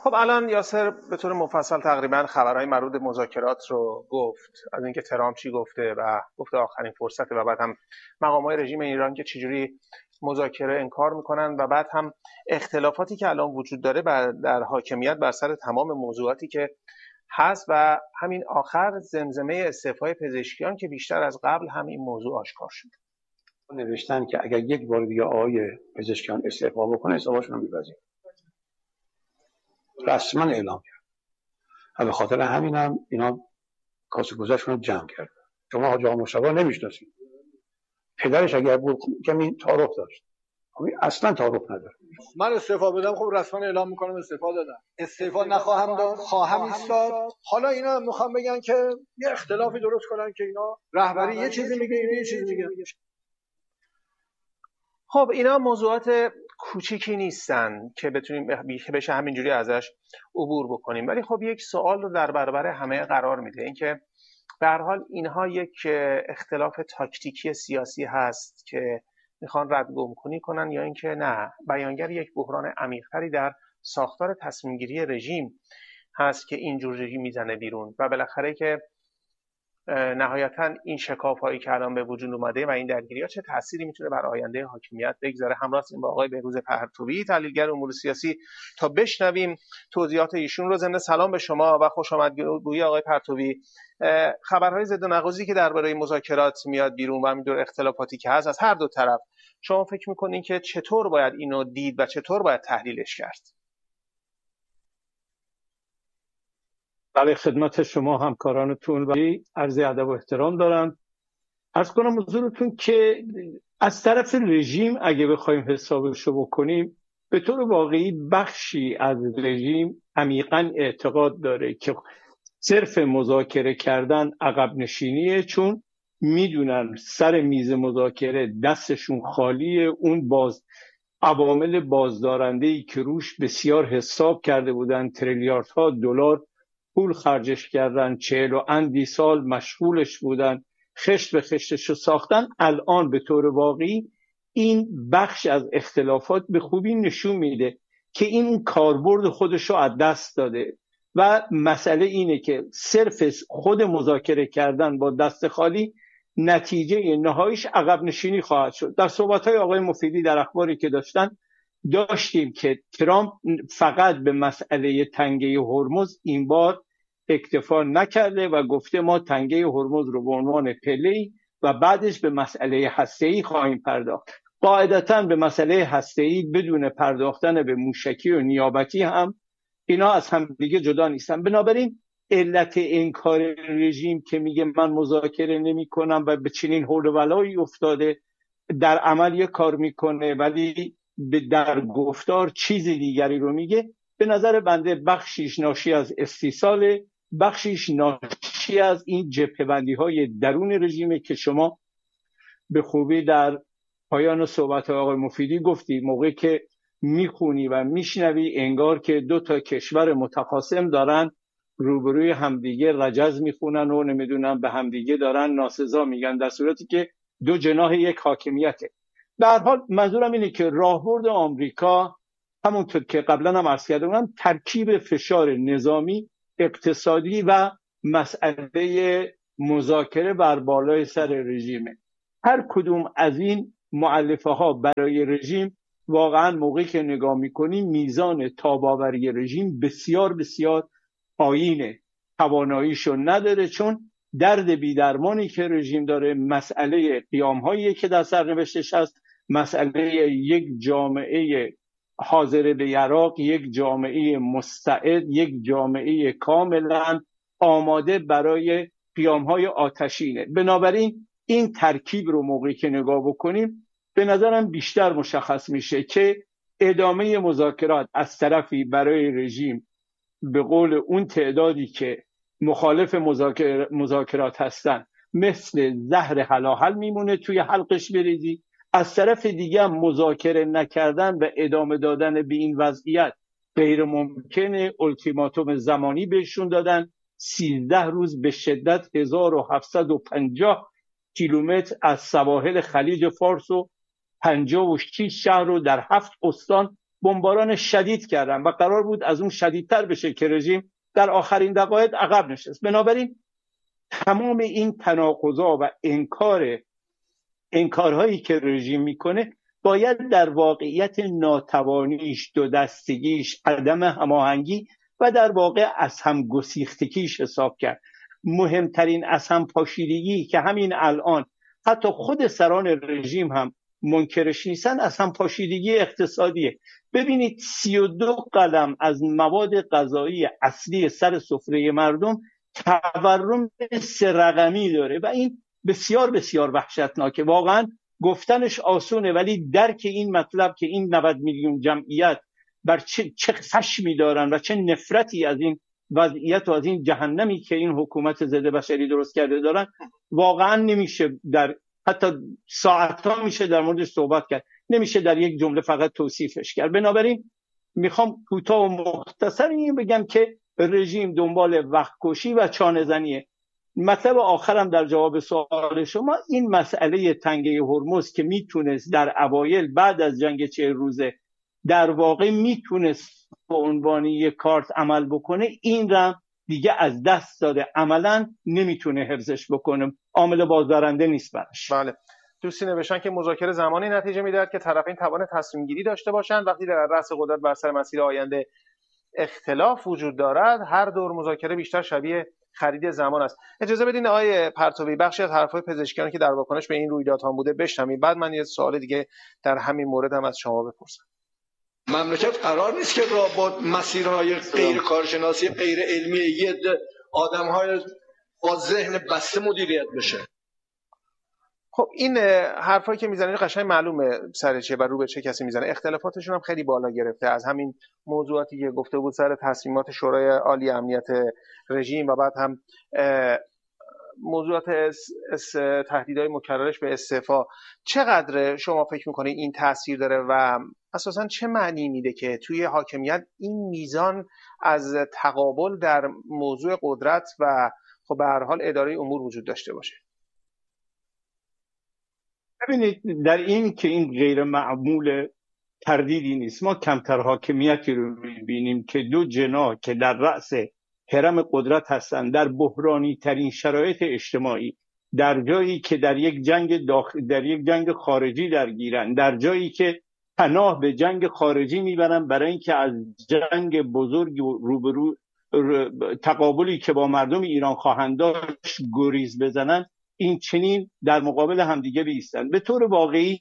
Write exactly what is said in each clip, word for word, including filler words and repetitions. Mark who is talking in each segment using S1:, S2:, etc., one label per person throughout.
S1: خب الان یاسر به طور مفصل تقریبا خبرهای مربوط به مذاکرات رو گفت، از اینکه ترامپ چی گفته و گفته آخرین فرصته، و بعد هم مقامات رژیم ایران که چجوری مذاکره انکار میکنن، و بعد هم اختلافاتی که الان وجود داره بر در حاکمیت بر سر تمام موضوعاتی که هست، و همین آخر زمزمه استعفای پزشکیان که بیشتر از قبل هم این موضوع آشکار شد.
S2: نوشتن که اگر یک بار دیگه آقای پزشکیان استعفا بکنه استعفاشون رو می‌پذیرن. رسما اعلام کرد. و به خاطر همین هم اینا کاسه گذشتون رو جمع کرد. شما حاج آقا مصطفی نمی‌شناسید. پدرش اگر بود کمی تعارف داشت. اصلا تعارف نداره.
S3: من استعفا بدم خب رسما اعلام میکنم استعفا دادم. استعفا نخواهم داد، خواهم ایستاد. حالا اینا میخوام بگن که یه اختلافی درست کنن که اینا رهبری یه چیزی میگه، اینا یه چیزی میگه.
S1: خب اینا موضوعات کوچیکی نیستن که بتونیم بشه همینجوری ازش عبور بکنیم، ولی خب یک سوال رو در برابر همه قرار میده، اینکه به هر حال اینها یک اختلاف تاکتیکی سیاسی هست که میخوان ردگم کنی کنن، یا اینکه نه، بیانگر یک بحران عمیق‌تری در ساختار تصمیم گیری رژیم هست که اینجور رژیم میزنه بیرون، و بالاخره که نهایتا این شکاف هایی که الان به وجود اومده و این درگیری ها چه تأثیری میتونه بر آینده حاکمیت بگذاره. همراه هستیم با آقای بهروز پرتوی، تحلیلگر امور سیاسی، تا بشنویم توضیحات ایشون رو. ضمن سلام به شما و خوش آمدگویی آقای پرتوی. خبرهای ضد و نقیضی که درباره مذاکرات میاد بیرون و همینطور اختلافاتی که هست از هر دو طرف، شما فکر میکنین که چطور باید اینو دید و چطور باید تحلیلش کرد؟
S4: برای خدمت شما همکارانتون و عرض ادب و احترام دارم. عرض کنم حضورتون که از طرف رژیم اگه بخوایم حسابش رو بکنیم، به طور واقعی بخشی از رژیم عمیقاً اعتقاد داره که صرف مذاکره کردن عقب نشینیه، چون میدونن سر میز مذاکره دستشون خالیه. اون باز عوامل بازدارنده‌ای که روش بسیار حساب کرده بودن، تریلیاردها دلار پول خرجش کردن، چهل و اندی سال مشغولش بودن، خشت به خشتشو ساختن، الان به طور واقعی این بخش از اختلافات به خوبی نشون میده که این کاربرد خودشو از دست داده و مسئله اینه که صرف خود مذاکره کردن با دست خالی نتیجه نهاییش عقب نشینی خواهد شد. در صحبت‌های آقای مفیدی در اخباری که داشتن داشتیم که ترامپ فقط به مسئله تنگه هرمز این بار اکتفا نکرده و گفته ما تنگه هرمز رو به عنوان پله‌ای و بعدش به مسئله هسته‌ای خواهیم پرداخت. قاعدتاً به مسئله هسته‌ای بدون پرداختن به موشکی و نیابتی هم اینا از هم دیگه جدا نیستن. بنابراین علت انکار رژیم که میگه من مذاکره نمی کنم و به چنین حول و ولایی افتاده، در عمل یه کار میکنه ولی در گفتار چیز دیگری رو میگه، به نظر بنده بخشیش ناشی از استیصال، بخشیش ناشی از این جبهه‌بندی های درون رژیمه که شما به خوبی در پایان صحبت آقای مفیدی گفتی. موقعی که میخونی و میشنوی انگار که دو تا کشور متخاصم دارن روبروی همدیگه رجز میخونن و نمیدونن به همدیگه دارن ناسزا میگن، در صورتی که دو جناح یک حاکمیته. به هر حال منظورم اینه که راهبرد آمریکا همونطور که قبلا هم عرض کردم ترکیب فشار نظامی، اقتصادی و مسئله مذاکره بر بالای سر رژیمه. هر کدوم از این مؤلفه ها برای رژیم واقعا موقعی که نگاه میکنیم میزان تاباوری رژیم بسیار بسیار پایینه، تواناییشو نداره، چون درد بیدرمانی که رژیم داره مسئله قیامهایی که در سرنوشتش هست، مسئله یک جامعه حاضر به عراق، یک جامعه مستعد، یک جامعه کاملا آماده برای قیامهای آتشینه. بنابراین این ترکیب رو موقعی که نگاه بکنیم به نظرم بیشتر مشخص میشه که ادامه مذاکرات از طرفی برای رژیم به قول اون تعدادی که مخالف مذاکر... مذاکرات هستن مثل زهر هلاهل میمونه توی حلقش بریزی، از طرف دیگه مذاکره نکردن و ادامه دادن به این وضعیت غیر ممکنه. التیماتوم زمانی بهشون دادن، سیزده روز به شدت هزار و هفتصد و پنجاه کیلومتر از سواحل خلیج فارس و پنجاه و شش شهر رو در هفت استان بمباران شدید کردن و قرار بود از اون شدیدتر بشه که رژیم در آخرین دقایق عقب نشست. بنابراین تمام این تناقضا و انکار انکارهایی که رژیم میکنه باید در واقعیت ناتوانیش، دو دستگیش، عدم هماهنگی و در واقع از هم گسیختگیش حساب کرد. مهمترین از هم پاشیدگی که همین الان حتی خود سران رژیم هم منکرش نیستن، از هم پاشیدگی اقتصادیه. ببینید سی و دو قلم از مواد غذایی اصلی سر سفره مردم تورم سه رقمی داره و این بسیار بسیار وحشتناکه. واقعا گفتنش آسونه ولی درک این مطلب که این نود میلیون جمعیت بر چه, چه خشمی دارن و چه نفرتی از این وضعیت و از این جهنمی که این حکومت ضد بشری درست کرده دارن واقعا نمیشه در حتی ساعتها میشه در موردش صحبت کرد، نمیشه در یک جمله فقط توصیفش کرد. بنابراین میخوام کوتاه و مختصر این بگم که رژیم دنبال وقت کشی و چانه زنیه. مطلب آخرم در جواب سوال شما، این مسئله تنگه هرمز که میتونست در اوایل بعد از جنگ چهل روزه در واقع میتونست به عنوان یک کارت عمل بکنه، این را دیگه از دست داده، عملا نمیتونه حفظش بکنه، عامل بازدارنده نیست براش.
S1: بله. دوستی نوشتن که مذاکره زمانی نتیجه میدهد که طرفین توان تصمیم گیری داشته باشند. وقتی در رأس قدرت بر سر مسیر آینده اختلاف وجود دارد، هر دور مذاکره بیشتر شبیه خرید زمان است. اجازه بدین آقای پرتوی بخشی از حرفای پزشکیان که در واکنش به این رویدادها بوده بشنویم، بعد من یه سوال دیگه در همین مورد هم از شما بپرسم.
S3: مملکت قرار نیست که را با مسیرهای غیر کارشناسی غیر علمی یه آدم‌های با ذهن بسته مدیریت بشه.
S1: خب این حرفایی که میزنن قشنگ معلومه سر چه و رو به چه کسی میزنه. اختلافاتشون هم خیلی بالا گرفته، از همین موضوعاتی که گفته بود سر تصمیمات شورای عالی امنیت رژیم و بعد هم موضوعات تهدیدهای مکررش به استعفا. چقدر شما فکر میکنید این تاثیر داره و اساساً چه معنی میده که توی حاکمیت این میزان از تقابل در موضوع قدرت و خب به هر حال اداره امور وجود داشته باشه؟
S4: ببینید در این که این غیر معمول تردیدی نیست. ما کمتر حاکمیتی رو میبینیم که دو جناح که در رأس هرم قدرت هستند در بحرانی ترین شرایط اجتماعی، در جایی که در یک جنگ داخل در یک جنگ خارجی درگیرن، در جایی که پناه به جنگ خارجی میبرن برای اینکه از جنگ بزرگ روبرو تقابلی که با مردم ایران خواهند داشت گریز بزنن، این چنین در مقابل همدیگه بیستن. به طور واقعی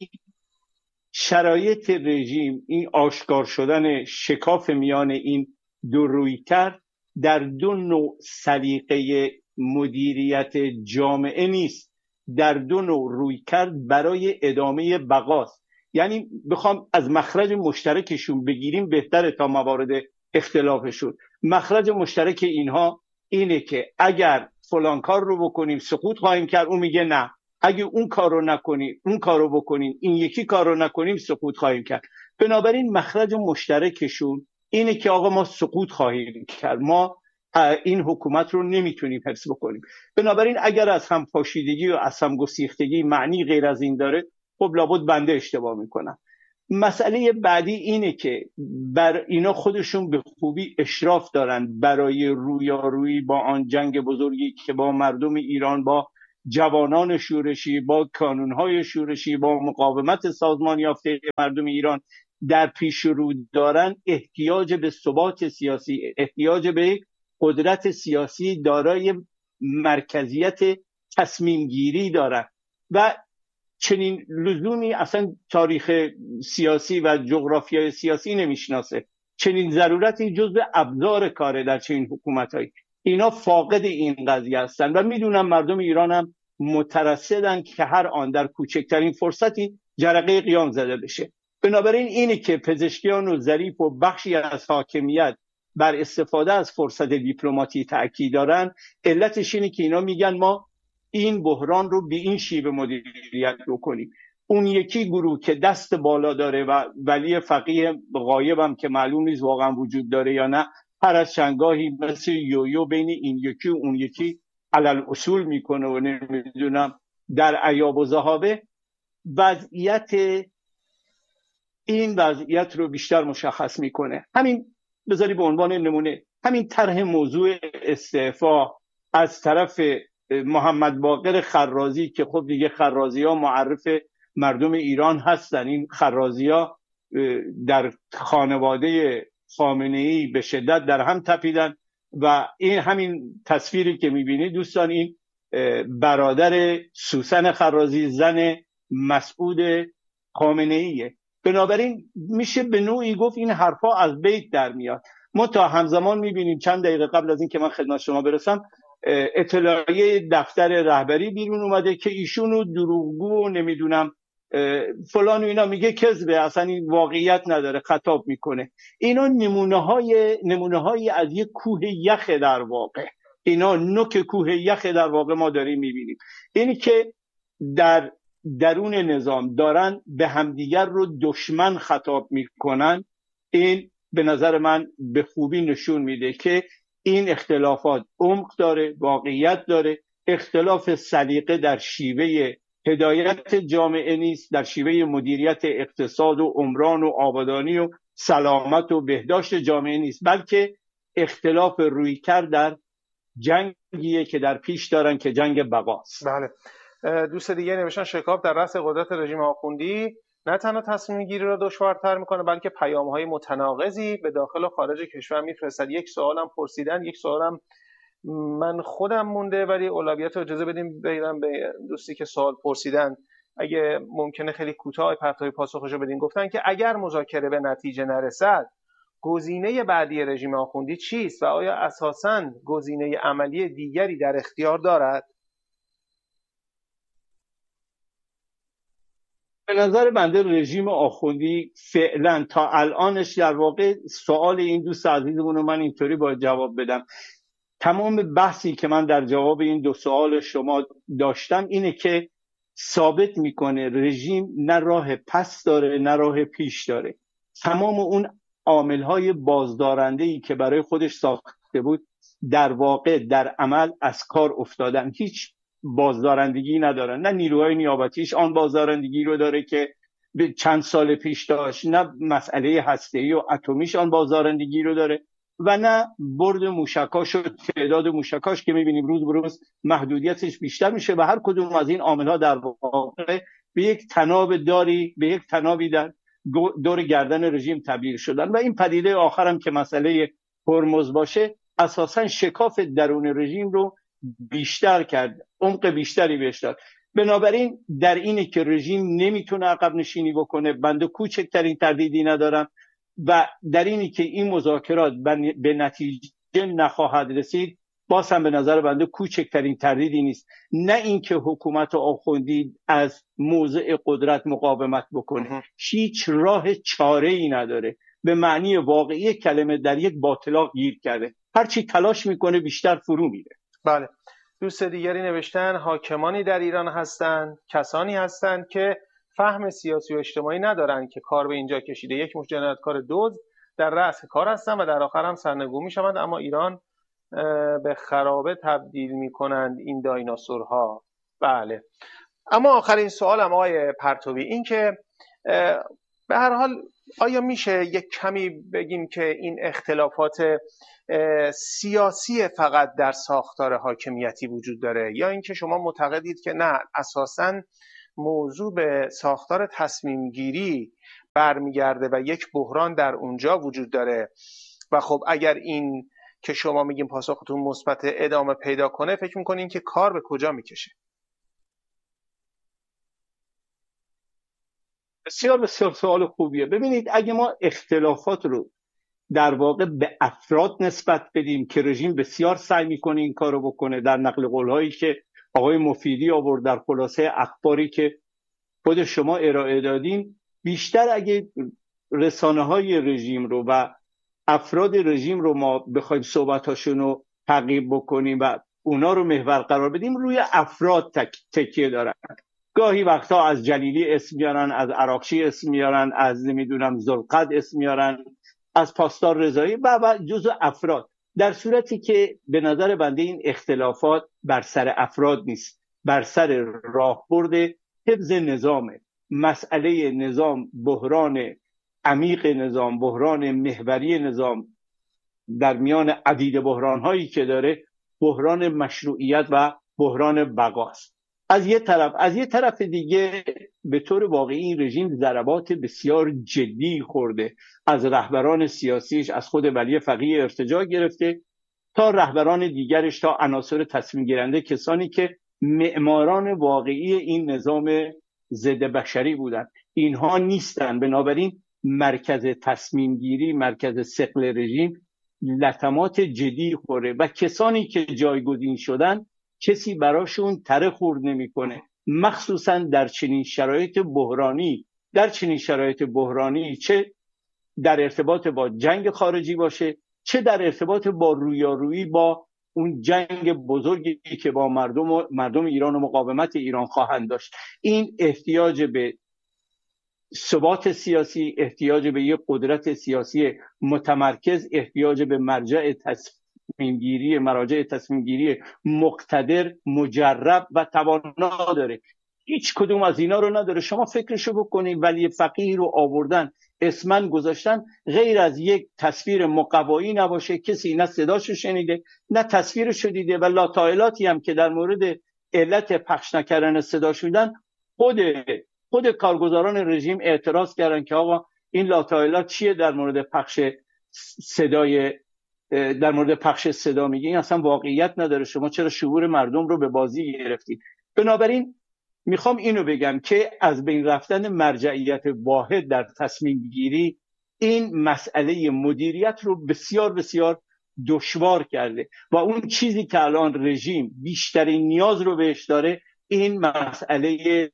S4: شرایط رژیم، این آشکار شدن شکاف میان این دو رویکرد در دو نوع سلیقه مدیریت جامعه نیست، در دو نوع رویکرد برای ادامه بقاست. یعنی بخوام از مخرج مشترکشون بگیریم بهتره تا موارد اختلافشون. مخرج مشترک اینها اینه که اگر فلان کار رو بکنیم سقوط خواهیم کرد، اون میگه نه، اگه اون کار رو نکنیم اون کار رو بکنیم، این یکی کار رو نکنیم سقوط خواهیم کرد. بنابراین مخرج مشترکشون اینه که آقا ما سقوط خواهیم کرد، ما این حکومت رو نمیتونیم حفظ بکنیم. بنابراین اگر از هم پاشیدگی و از هم گسیختگی معنی غیر از این داره، خب لابد بنده اشتباه میکنم. مسئله بعدی اینه که بر اینا خودشون به خوبی اشراف دارن برای رویارویی با آن جنگ بزرگی که با مردم ایران، با جوانان شورشی، با کانونهای شورشی، با مقاومت سازمان یافته مردم ایران در پیش رو دارن. احتیاج به ثبات سیاسی، احتیاج به قدرت سیاسی دارای مرکزیت تصمیم گیری دارن و چنین لزومی اصلا تاریخ سیاسی و جغرافیای سیاسی نمیشناسه. چنین ضرورتی جزء ابزار کاره در چنین حکومتایی. اینا فاقد این قضیه هستن و میدونم مردم ایران هم مترصدن که هر آن در کوچکترین فرصتی جرقه قیام زده بشه. بنابراین اینه که پزشکیان و ظریف و بخشی از حاکمیت بر استفاده از فرصت دیپلماتی تأکید دارن. علتش اینه که اینا میگن ما این بحران رو به این شیوه مدیریت رو کنیم. اون یکی گروه که دست بالا داره و ولی فقیه غایب هم که معلوم نیست واقعا وجود داره یا نه، هر از چنگاهی مثل یویو بین این یکی و اون یکی علل اصول میکنه و نمیدونم در عیاب و ذهابه. وضعیت این وضعیت رو بیشتر مشخص میکنه. همین بذاری به عنوان نمونه همین طرح موضوع استعفا از طرف محمد باقر خرازی که خب دیگه خرازی ها معرف مردم ایران هستن، این خرازی ها در خانواده خامنه‌ای به شدت در هم تپیدن و این همین تصویری که میبینید دوستان این برادر سوسن خرازی زن مسعود خامنه‌ایه. بنابراین میشه به نوعی گفت این حرفا از بیت در میاد. ما تا همزمان میبینیم چند دقیقه قبل از این که من خدمت شما برسم اطلاعیه دفتر رهبری بیرون اومده که ایشونو دروغگو و نمیدونم فلان و اینا میگه، کذبه، اصلا این واقعیت نداره، خطاب میکنه. اینا نمونه های نمونه های از یک کوه یخ در واقع، اینا نوک کوه یخ در واقع ما داریم میبینیم. اینی که در درون نظام دارن به همدیگر رو دشمن خطاب میکنن، این به نظر من به خوبی نشون میده که این اختلافات عمق داره، واقعیت داره. اختلاف سلیقه در شیوه هدایت جامعه نیست، در شیوه مدیریت اقتصاد و عمران و آبادانی و سلامت و بهداشت جامعه نیست، بلکه اختلاف رویکرد در جنگیه که در پیش دارن که جنگ بقاست.
S1: بله. دوست دیگه نوشتن شکاف در رأس قدرت رژیم آخوندی نه تنها تصمیم گیری را دشوارتر میکنه بلکه پیام‌های متناقضی به داخل و خارج کشور میفرستد. یک سوالم پرسیدن، یک سوالم من خودم مونده، ولی اولویت رو اجازه بدیم بگیرم به دوستی که سوال پرسیدن. اگه ممکنه خیلی کوتاه پرتای پاسخش رو بدین. گفتن که اگر مذاکره به نتیجه نرسد گزینه بعدی رژیم آخوندی چیست و آیا اساساً گزینه عملی دیگری در اختیار دارد؟
S4: به نظر بنده رژیم آخوندی فعلا تا الانش، در واقع سوال این دوست عزیزمون رو من اینطوری باید جواب بدم، تمام بحثی که من در جواب این دو سوال شما داشتم اینه که ثابت میکنه رژیم نه راه پس داره نه راه پیش داره. تمام اون عاملهای بازدارنده‌ای که برای خودش ساخته بود در واقع در عمل از کار افتادن، هیچ بازدارندگی ندارن. نه نیروهای نیابتیش آن بازدارندگی رو داره که به چند سال پیش داشت، نه مسئله هسته‌ای و اتمیش آن بازدارندگی رو داره و نه برد موشکاش و تعداد موشکاش که می‌بینیم روز به روز محدودیتش بیشتر میشه و هر کدوم از این عامل‌ها در واقع به یک تناب داری به یک تنابی در دور گردن رژیم تبدیل شدن و این پدیده آخرم که مسئله هرمز باشه اساساً شکاف درون رژیم رو بیشتر کرد، عمق بیشتری بهش داد. بنابراین در اینه که رژیم نمیتونه عقب نشینی بکنه، بنده کوچکترین تردیدی ندارم و در اینی که این مذاکرات به نتیجه نخواهد رسید باز هم به نظر بنده کوچکترین تردیدی نیست. نه اینکه حکومت آخوندی از موضع قدرت مقاومت بکنه، هیچ راه چاره‌ای نداره، به معنی واقعی کلمه در یک باطلاق گیر کرده، هرچی تلاش میکنه بیشتر فرو میره.
S1: بله. دوست دیگری نوشتن حاکمانی در ایران هستند، کسانی هستند که فهم سیاسی و اجتماعی ندارند که کار به اینجا کشیده. یک مشت جنایتکار دزد در رأس کار هستند و در آخر هم سرنگون میشوند، اما ایران به خرابه تبدیل میکنند این دایناسورها. بله. اما آخرین سوالم آقای پرتوی این که به هر حال آیا میشه یک کمی بگیم که این اختلافات سیاسی فقط در ساختار حاکمیتی وجود داره، یا اینکه شما معتقدید که نه، اساساً موضوع به ساختار تصمیم گیری برمیگرده و یک بحران در اونجا وجود داره و خب اگر این که شما میگین پاسختون مثبت ادامه پیدا کنه فکر میکنین که کار به کجا میکشه؟
S4: بسیار بسیار سوال خوبیه. ببینید اگه ما اختلافات رو در واقع به افراد نسبت بدیم که رژیم بسیار سعی میکنه این کارو بکنه، در نقل قولهایی که آقای مفیدی آورد، در خلاصه اخباری که خود شما ارائه دادین، بیشتر اگه رسانه های رژیم رو و افراد رژیم رو ما بخوایم صحبتاشون رو تعقیب بکنیم و اونا رو محور قرار بدیم، روی افراد تک، تکیه دارن. گاهی وقتا از جلیلی اسم میارن، از عراقچی اسم میارن، از نمیدونم ذوالقد اسم میارن، از پاسدار رضایی و و جزء افراد، در صورتی که به نظر بنده این اختلافات بر سر افراد نیست، بر سر راهبرد حفظ نظامه. مسئله نظام بحران عمیق نظام، بحران محوری نظام در میان عدید بحران‌هایی که داره، بحران مشروعیت و بحران بقاست. از یه طرف از یه طرف دیگه به طور واقعی این رژیم ضربات بسیار جدی خورده، از رهبران سیاسیش، از خود ولی فقیه ارتجاع گرفته تا رهبران دیگرش، تا عناصر تصمیم گیرنده، کسانی که معماران واقعی این نظام ضد بشری بودند. اینها نیستن. بنابراین مرکز تصمیم گیری، مرکز ثقل رژیم لطمات جدی خوره و کسانی که جایگزین شدن کسی براشون تره خورد نمیکنه، مخصوصا در چنین شرایط بحرانی. در چنین شرایط بحرانی چه در ارتباط با جنگ خارجی باشه، چه در ارتباط با رویارویی با اون جنگ بزرگی که با مردم و مردم ایران و مقاومت ایران خواهند داشت، این احتیاج به ثبات سیاسی، احتیاج به یک قدرت سیاسی متمرکز، احتیاج به مرجع تصمیم گیری مراجع تصمیم گیری مقتدر، مجرب و توانا داره. هیچ کدوم از اینا رو نداره. شما فکرشو بکنید، ولی فقیه رو آوردن، اسمن گذاشتن، غیر از یک تصویر مقوایی نباشه، کسی نه صداشو شنیده نه تصویرشو دیده و لاتایلاتی هم که در مورد علت پخش نکردن صدا شدن، خود خود کارگزاران رژیم اعتراض کردن که آقا این لاتایلات چیه در مورد پخش صدای در مورد پخش صدا میگه، این اصلا واقعیت نداره، شما چرا شعور مردم رو به بازی گرفتید؟ بنابراین میخوام اینو بگم که از بین رفتن مرجعیت واحد در تصمیم گیری این مسئله مدیریت رو بسیار بسیار دشوار کرده و اون چیزی که الان رژیم بیشترین نیاز رو بهش داره این مسئله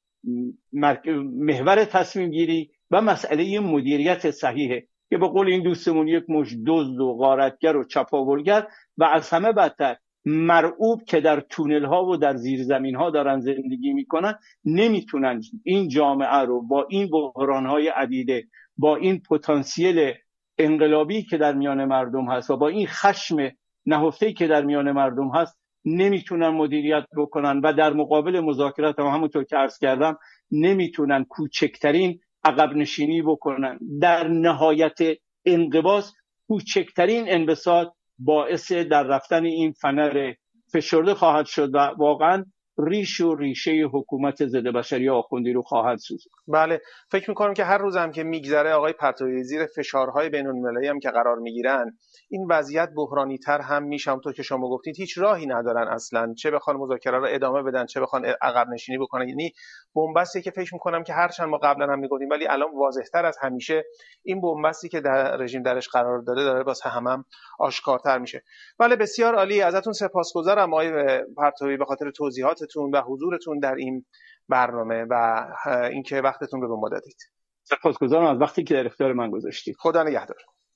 S4: محور تصمیم گیری و مسئله مدیریت صحیحه که به قول این دوستمون یک مش دزد و غارتگر و چپاولگر و از همه بدتر مرعوب که در تونل ها و در زیرزمین ها دارن زندگی میکنن، نمیتونن این جامعه رو با این بحران های عدیده، با این پتانسیل انقلابی که در میان مردم هست و با این خشم نهفته‌ای که در میان مردم هست نمیتونن مدیریت بکنن و در مقابل مذاکرات هم همونطور که عرض کردم نمیتونن کوچکترین عقب نشینی بکنن. در نهایت انقباض کوچکترین انبساط باعث در رفتن این فنر فشرده خواهد شد و واقعا ریش و ریشه حکومت ضد بشری آخوندی رو خواهد سوزاند.
S1: بله، فکر میکنم که هر روزم که میگذره آقای پرتوی زیر فشارهای بین‌المللی هم که قرار میگیرن این وضعیت بحرانی تر هم میشه. همونطور که شما گفتید هیچ راهی ندارن اصلا، چه بخوان مذاکره رو ادامه بدن چه بخوان عقب نشینی بکنن. یعنی بنبستی که فکر میکنم که هرچند ما قبلا هم میگفتیم ولی الان واضح‌تر از همیشه این بنبستی که در رژیم درش قرار داره داره واسه همم آشکارتر میشه. بله، بسیار عالی، ازتون سپاسگزارم آقای پرتوی به خاطر توضیحاتتون و حضورتون در این برنامه و اینکه وقتتون رو به ما دادید.
S4: سپاسگزارم از وقتی که در اختیار من گذاشتید.
S1: خدا نگهدار.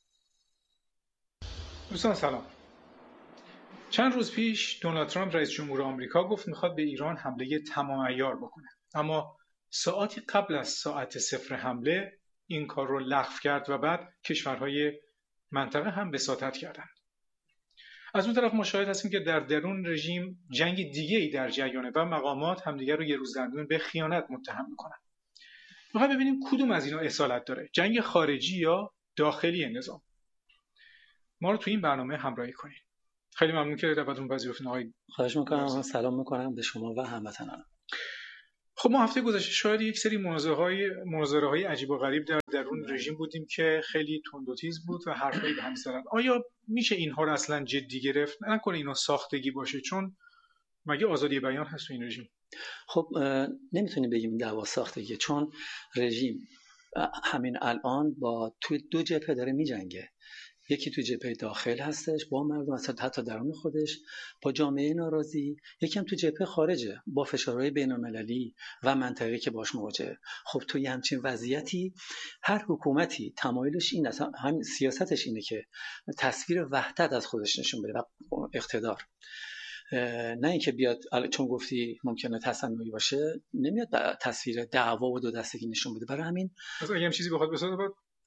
S5: دوستان سلام. چند روز پیش دونالد ترامپ رئیس جمهور آمریکا گفت میخواد به ایران حمله تمام عیار بکنه، اما ساعتی قبل از ساعت صفر حمله این کار رو لغو کرد و بعد کشورهای منطقه هم وساطت کردند. از اون طرف ما شاهد هستیم که در درون رژیم جنگ دیگه‌ای در جریانه و مقامات همدیگر رو یه روز دندون به خیانت متهم میکنن. میخوایم ببینیم کدوم از اینا اصالت داره، جنگ خارجی یا داخلی نظام. ما رو تو این برنامه همراهی کنید. خیلی ممنون که دعوتمون پذیرفتین آقای.
S6: خواهش میکنم. سلام میکنم به شما و هموطنان.
S5: خب ما هفته گذشته شاید یک سری مناظره‌های مناظره‌های عجیب و غریب در درون رژیم بودیم که خیلی تند و تیز بود و حرفایی به هم زدن. آیا میشه اینها رو اصلا جدی گرفت؟ نکنه اینا ساختگی باشه، چون مگه آزادی بیان هست تو این رژیم؟
S6: خب نمیتونیم بگیم دعوا ساختگیه، چون رژیم همین الان با تو دو جبهه داره میجنگه. یکی تو جبهه داخل هستش با مردم، اصلا حتی درون خودش با جامعه ناراضی، یکی هم تو جبهه خارجه با فشارهای بین‌المللی و منطقه‌ای که باش مواجهه. خب تو یه همچین وضعیتی هر حکومتی تمایلش این است، هم سیاستش اینه که تصویر وحدت از خودش نشون بده و اقتدار، نه اینکه بیاد چون گفتی ممکنه تصنعی باشه نمیاد تصویر دعوا و دو دستگی نشون بده. برای همین
S5: اگه هم چیزی بخواد بسازه بعد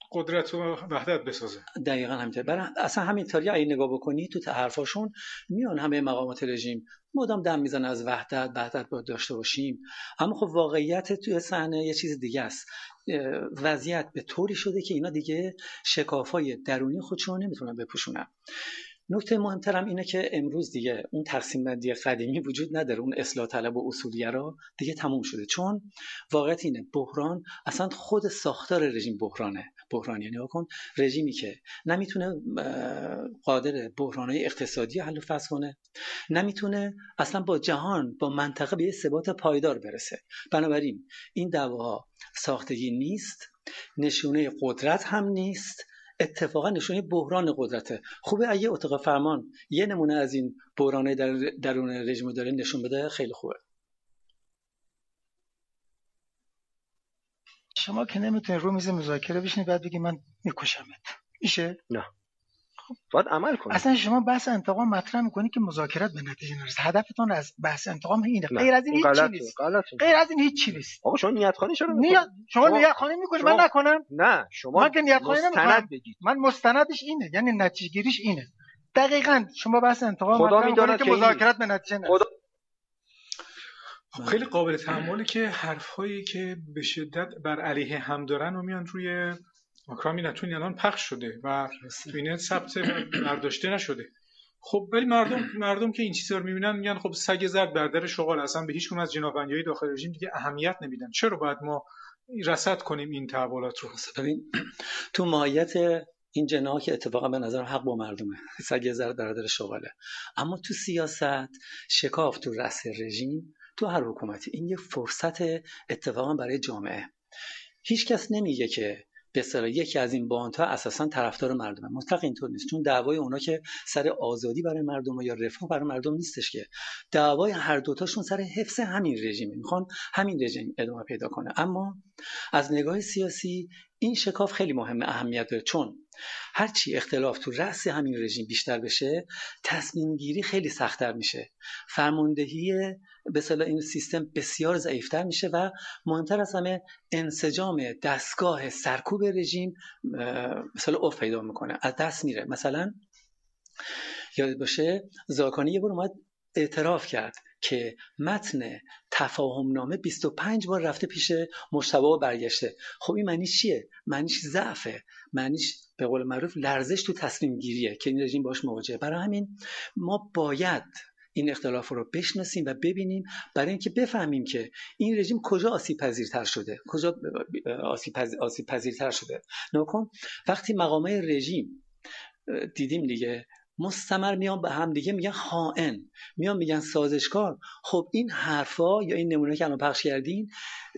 S5: قدرت و وحدت بسازه.
S6: دقیقاً همینطوره. برای اصلا همینطوری اگه نگاه بکنی تو حرفاشون میان همه مقامات رژیم مدام دم میزنن از وحدت وحدت باید داشته باشیم، اما خب واقعیت توی صحنه یه چیز دیگه است. وضعیت به طوری شده که اینا دیگه شکافای درونی خودشون نمیتونن بپوشونن. نکته مهمترم اینه که امروز دیگه اون تقسیم بندی قدیمی وجود نداره، اون اصلاح طلب و اصولگرا دیگه تموم شده، چون واقعیت اینه بحران اصلا خود ساختار رژیم بحرانه. بحران یعنی کن رژیمی که نمیتونه قادر بحرانهای اقتصادی حل و فصل کنه، نمیتونه اصلا با جهان با منطقه به ثبات پایدار برسه. بنابراین این دعواها ساختگی نیست، نشونه قدرت هم نیست، اتفاقا نشونه بحران قدرته. خوبه اگه اتاق فرمان یه نمونه از این بحرانه در درون رژیم داره نشون بده، خیلی خوبه.
S7: شما که نمیتونید رو میز مذاکره بشینید بعد بگی من میکشمت، میشه؟
S8: نه، خب باید عمل کنید.
S7: اصلا شما بحث انتقام مطرح میکنید که مذاکرات به نتیجه نرسه. هدفتون از بحث انتقام اینه، غیر از این هیچ چیزی نیست. غیر از این هیچ چیزی نیست.
S8: آقا شما نیت خواهی چرا
S7: نیت شما, شما نیت خواهی میکنید من نکنم؟
S8: نه شما
S7: من که نیت خواهی نمیکنم.
S8: بگید.
S7: من مستندش اینه، یعنی نتیجه گیریش اینه. دقیقاً شما بحث انتقام مطرح میکنید که مذاکرات به نتیجه نرسه.
S5: خیلی قابل تأمله که حرفایی که به شدت بر علیه هم دارن و میان روی ماکرامی نتون الان پخش شده و بینه ثبت برداشته نشده. خب ولی مردم مردم که این چیزا رو میبینن میگن خب سگ زرد بر در شغال، اصلا به هیچ کدوم از جنابندی‌های داخل رژیم دیگه اهمیت نمیدن. چرا باید ما رصد کنیم این تحولات رو؟
S6: ببین تو ماهیت این جناح که اتفاقا به نظر حق با مردمه، سگ زرد بر در شغاله، اما تو سیاست شکاف تو رأس رژیم تو هر حکومتی این یه فرصت اتفاقا برای جامعه. هیچ کس نمیگه که به اصطلاح یکی از این باندها اساساً طرفدار مردمه، مطلق اینطور نیست، چون دعوای اونا که سر آزادی برای مردم یا رفاه برای مردم نیستش، که دعوای هر دوتاشون سر حفظ همین رژیمه، میخوان همین رژیم ادامه پیدا کنه. اما از نگاه سیاسی این شکاف خیلی مهمه، اهمیت داره، چون هرچی اختلاف تو رأس همین رژیم بیشتر بشه تصمیم گیری خیلی سخت‌تر میشه، فرماندهی به اصطلاح این سیستم بسیار ضعیف‌تر میشه و مهمتر از همه انسجام دستگاه سرکوب رژیم مثلا افت پیدا میکنه، از دست میره. مثلا یاد باشه زاکانی یه بار اومد اعتراف کرد که متن تفاهم نامه بیست و پنج بار رفته پیش مجتبی و برگشته. خب این معنیش چیه؟ معنیش ضعفه، معنیش به قول معروف لرزش تو تصمیم گیریه که این رژیم باش مواجهه. برای همین ما باید این اختلاف رو بشناسیم و ببینیم برای اینکه بفهمیم که این رژیم کجا آسیب پذیرتر شده، کجا آسیب پذیر آسیب پذیرتر شده. نکن وقتی مقامات رژیم دیدیم دیگه مستمر میان به هم دیگه میگن خائن، میان میگن سازشکار. خب این حرفا یا این نمونه که الان پخش کردین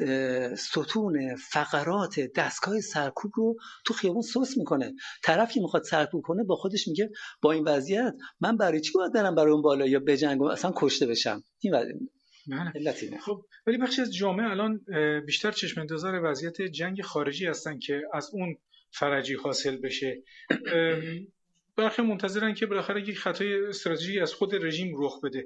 S6: ستون فقرات دستگاه سرکوب رو تو خیابون سوس میکنه. طرفی میخواد سرکوب کنه با خودش میگه با این وضعیت من برای چی باید برم برای اون بالا یا بجنگم اصلا کشته بشم. این
S5: علت خب ولی بخشی از جامعه الان بیشتر چشم انتظار وضعیت جنگ خارجی هستن که از اون فرجی حاصل بشه. برخی منتظرن که بالاخره یک خطای استراتژیکی از خود رژیم رخ بده.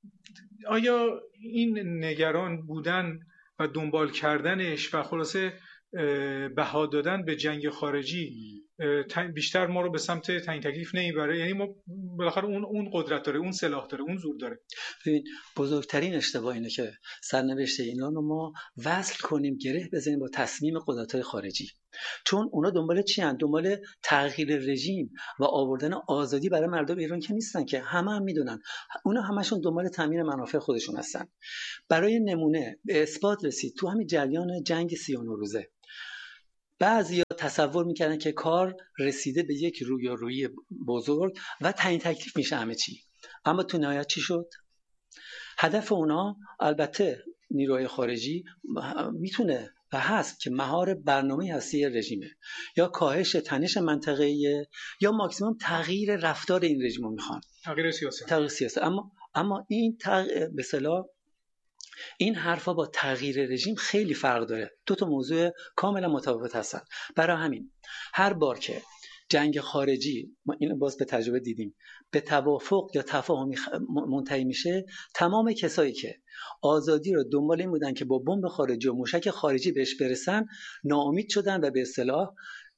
S5: آیا این نگران بودن و دنبال کردنش و خلاصه بها دادن به جنگ خارجی بیشتر ما رو به سمت تعیین تکلیف نمیبره؟ یعنی ما بالاخره اون اون قدرت داره، اون سلاح داره، اون زور داره.
S6: ببین بزرگترین اشتباه اینه که سرنوشت اینا رو ما وصل کنیم، گره بزنیم با تصمیم قدرت‌های خارجی، چون اونا دنبال چی هستن؟ دنبال تغییر رژیم و آوردن آزادی برای مردم ایران که نیستن، که همه هم میدونن اونا همشون دنبال تامین منافع خودشون هستن. برای نمونه به اثبات رسید تو همین جریان جنگ سی و نه روزه بعضیا تصور میکردن که کار رسیده به یک رویارویی بزرگ و تعیین تکلیف میشه همه چی، اما تو نهایت چی شد؟ هدف اونا البته نیروهای خارجی میتونه و هست که مهار برنامه هستی رژیمه، یا کاهش تنش منطقه‌ای یا ماکسیمم تغییر رفتار این رژیم رو میخوان،
S5: تغییر سیاسی.
S6: تغییر سیاسی. اما اما این تغ... به اصطلاح این حرفا با تغییر رژیم خیلی فرق داره، دو تا موضوع کاملا متفاوت هستن. برای همین هر بار که جنگ خارجی، ما اینو باز به تجربه دیدیم، به توافق یا تفاهمی منتهی میشه، تمام کسایی که آزادی رو دنبال این بودن که با بمب خارجی و موشک خارجی بهش برسن ناامید شدن و به اصطلاح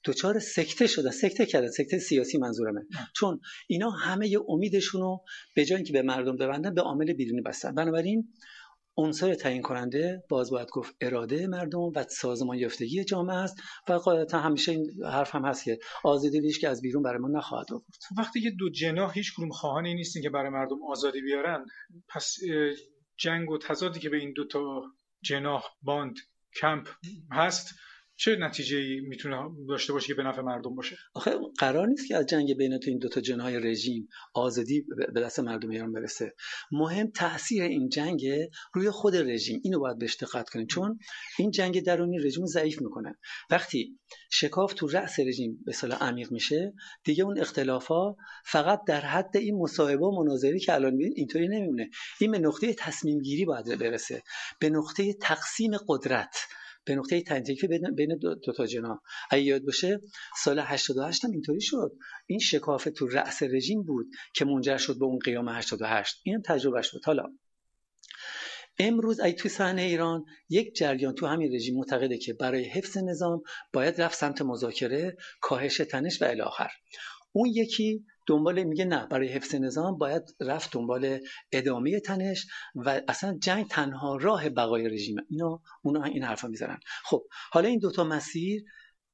S6: دچار سکته شدن، سکته کردن، سکته سیاسی منظورمه، چون اینا همه امیدشونو به جای اینکه به مردم ببندن به عامل بیرونی بستن. بنابراین عنصر تعیین کننده باز باید گفت اراده مردم و سازمان یافتگی جامعه است و قاعدتا همیشه این حرف هم هست که آزادی ریش که از بیرون برای ما نخواهد آورد.
S5: وقتی که دو جناح هیچ کدوم خواهان این نیستن که برای مردم آزادی بیارن، پس جنگ و تضادی که به این دو تا جناح باند کمپ هست چه نتیجه‌ای میتونه داشته باشه که به نفع مردم باشه؟
S6: آخه قرار نیست که از جنگ بین تو این دو تا جناح رژیم آزادی به دست مردم ایران برسه. مهم تاثیر این جنگ روی خود رژیم، اینو باید بهش دقت کنیم، چون این جنگ درونی رژیم ضعیف میکنه. وقتی شکاف تو رأس رژیم به اصطلاح عمیق میشه، دیگه اون اختلافا فقط در حد این مصاحبه و مناظری که الان میبینید اینطوری نمیمونه. این به نقطه تصمیم گیری باید برسه، به نقطه تقسیم قدرت، به نقطه تنظیمی بین دو, دو تا جناح. اگه یاد باشه سال هشتاد و هشت هم اینطوری شد، این شکاف تو رأس رژیم بود که منجر شد به اون قیام هشتاد و هشت. این تجربهش بود. حالا امروز ای تو صحنه ایران یک جریان تو همین رژیم معتقده که برای حفظ نظام باید رفت سمت مذاکره، کاهش تنش و الی آخر. اون یکی دنبال میگه نه، برای حفظ نظام باید رفت دنبال ادامه تنش و اصلا جنگ تنها راه بقای رژیمه. اینا اونا این حرفا میزنن. خب حالا این دوتا مسیر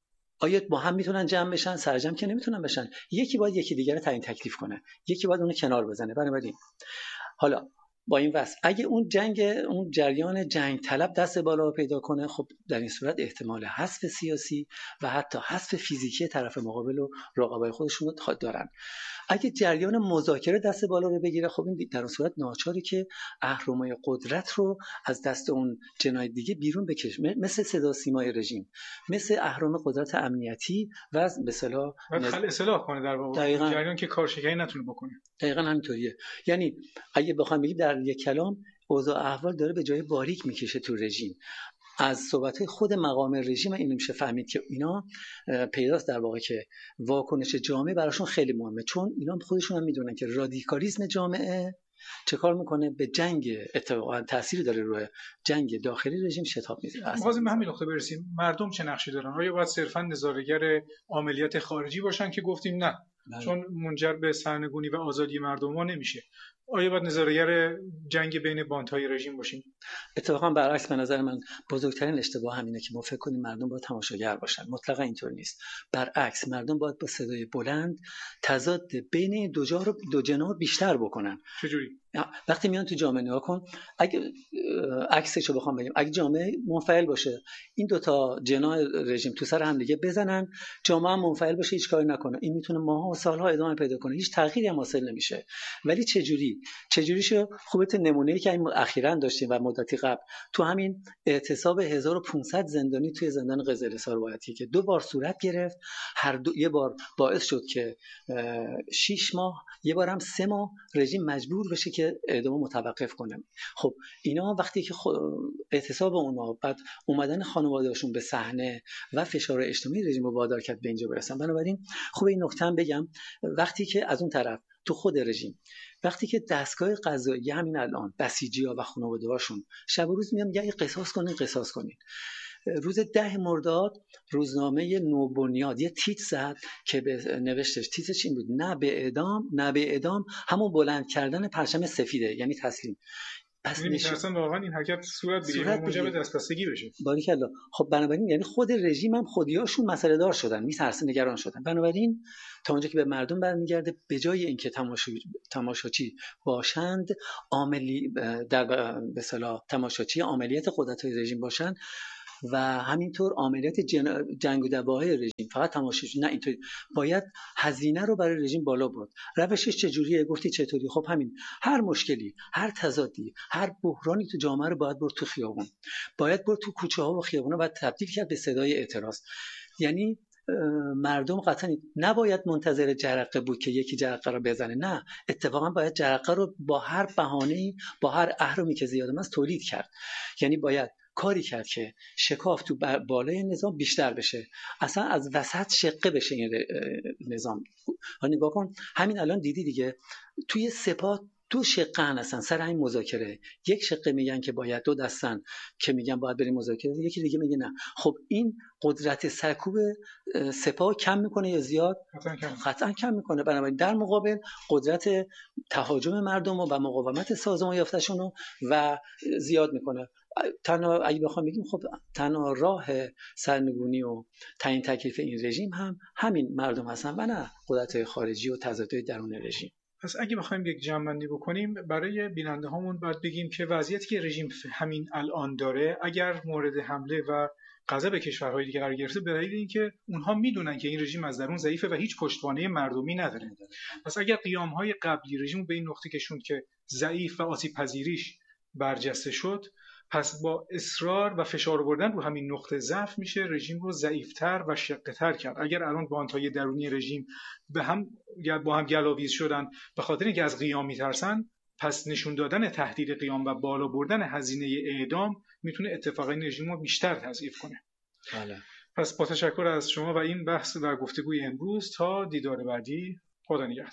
S6: آیا با هم میتونن جمع بشن؟ سرجم که نمیتونن بشن. یکی باید یکی دیگر رو تعیین تکلیف کنه، یکی باید اون کنار بزنه. بنابراین حالا با این وضع اگه اون جنگ، اون جریان جنگ طلب دست بالا پیدا کنه، خب در این صورت احتمال حذف سیاسی و حتی حذف فیزیکی طرف مقابل و رقبای خودشون رو دارن. اگه جریان مذاکره دست بالا رو بگیره، خب این در اون صورت ناچاری که اهرمای قدرت رو از دست اون جنای دیگه بیرون بکشه، مثل صدا سیمای رژیم، مثل اهرم قدرت امنیتی و به اصطلاح
S5: خل اصلاح کنه در واقع جریان که کارشکنی نتونه بکنه.
S6: دقیقاً همینطوریه. یعنی اگه بخوام بگیم در یک کلام اوضاع احوال داره به جای باریک میکشه تو رژیم. از صحبت‌های خود مقام رژیم اینو میشه فهمید که اینا پیداست در واقع که واکنش جامعه براشون خیلی مهمه، چون اینا خودشون هم میدونن که رادیکالیسم جامعه چه کار میکنه، به جنگ اتفاقا تأثیری داره روی جنگ داخلی رژیم شتاب میزنه.
S5: می‌خواستیم به همین نقطه برسیم. مردم چه نقشی دارن؟ آیا باید صرفاً نظاره‌گر عملیات خارجی باشن که گفتیم نه بله. چون منجر به سرنگونی و آزادی مردم ها نمیشه. آیا باید نظاره‌گر جنگ بین باندهای رژیم باشیم؟
S6: اتفاقا برعکس، به نظر من بزرگترین اشتباه همینه که ما فکر کنیم مردم باید تماشاگر باشن. مطلقا اینطور نیست. برعکس، مردم باید با صدای بلند تضاد بین دو جا رو دو جناح بیشتر بکنن.
S5: چجوری؟
S6: وقتی میان تو جامعه نگاه کن، اگه عکسشو بخوام بگم، اگه جامعه منفعل باشه، این دوتا جناح رژیم تو سر هم دیگه بزنن، جامعه هم منفعل باشه هیچ کاری نکنه، این میتونه ماها و سالها ادامه پیدا کنه، هیچ تغییری هم حاصل نمیشه. ولی چجوری چجوریشو خوبه نمونه‌ای که اخیراً داشتیم و مدتی قبل تو همین اعتصاب هزار و پانصد زندانی توی زندان قزل‌حصار رباطی که دو بار صورت گرفت، هر دو یه بار باعث شد که شش ماه، یه بار هم سه ماه رژیم مجبور بشه که اعدام متوقف کنه. خب اینا وقتی که اعتصاب اونا، بعد اومدن خانواده‌هاشون به صحنه و فشار اجتماعی رژیم رو وادار کرد به اینجا برسن. بنابراین خوب این نکته هم بگم، وقتی که از اون طرف تو خود رژیم، وقتی که دستگاه قضایی همین الان بسیجی‌ها و خانواده‌هاشون شب و روز میان میگن قصاص کنین قصاص کنین، روز ده مرداد روزنامه نوبنیاد یه تیتر زد که به نوشتش، تیترش این بود: نه به اعدام، نه به اعدام، همون بلند کردن پرچم سفیده، یعنی تسلیم.
S5: پس می‌ترسن واقعا این حرکت صورت بگیره و موجب دستبستگی بشه.
S6: باریکلا. خب بنابراین یعنی خود رژیم هم خودیاشون مسئله دار شدن، میترسن، نگران شدن. بنابراین تا اونجا که به مردم برمیگرده، به جای اینکه تماشاچی تماشاچی باشند، عاملی در به اصطلاح تماشاچی عملیات قدرت‌های رژیم باشند و همینطور عملیات جنگ و دعواهای رژیم فقط تماشاچی، نه اینطوری باید هزینه رو برای رژیم بالا برد. روشش چجوریه؟ گفتی چطوری؟ خب همین، هر مشکلی، هر تضادی، هر بحرانی تو جامعه رو باید برد تو خیابون، باید برد تو کوچه ها و خیابونا، باید تبدیل کرد به صدای اعتراض. یعنی مردم قطعا نباید منتظر جرقه بود که یکی جرقه رو بزنه، نه، اتفاقا باید جرقه رو با هر بهانه‌ای، با هر اهرمی که زیاده است تولید کرد. یعنی باید کاری کرد که شکاف تو بالای نظام بیشتر بشه، اصلا از وسط شقه بشه این نظام. نگاه کن همین الان دیدی دیگه، توی سپاه دو شقه هستن سر این مذاکره. یک شقه میگن که باید دو دستن که میگن باید بریم مذاکره، یکی دیگه میگه نه. خب این قدرت سرکوب سپاه کم میکنه یا زیاد؟ قطعا کم میکنه. بنابراین در مقابل قدرت تهاجم مردم و مقاومت سازمان یافتشون رو و زیاد میکنه. تنها اگه بخوام بگیم خب تنها راه سرنگونی و تعیین تکلیف این رژیم هم همین مردم هستن و نه قدرت‌های خارجی و تضادهای درون رژیم.
S5: پس اگه بخوایم یک جمع‌بندی بکنیم برای بیننده هامون باید بگیم که وضعیتی که رژیم همین الان داره، اگر مورد حمله و غضب کشورهای دیگه قرار گرفته، به دلیل اینکه اونها میدونن که این رژیم از درون ضعیفه و هیچ پشتوانه مردمی نداره. پس اگر قیام‌های قبلی رژیم به این نقطه کشوند که ضعیف و آسیب پذیریش برجسته شد، پس با اصرار و فشار آوردن رو همین نقطه ضعف میشه رژیم رو ضعیف‌تر و شقه‌تر کرد. اگر الان بانت‌های درونی رژیم به هم با هم گلاویز شدن به خاطر اینکه از قیام میترسن، پس نشون دادن تهدید قیام و بالا بردن هزینه اعدام میتونه اتفاقا این رژیم رو بیشتر تضعیف کنه.
S6: بله.
S5: پس با تشکر از شما و این بحث و گفتگوی امروز تا دیدار بعدی، خدا نگهدار.